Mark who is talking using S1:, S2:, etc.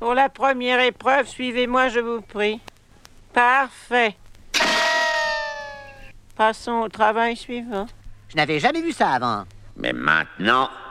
S1: Pour la première épreuve, suivez-moi, je vous prie. Parfait. Passons au travail suivant.
S2: Je n'avais jamais vu ça avant.
S3: Mais maintenant,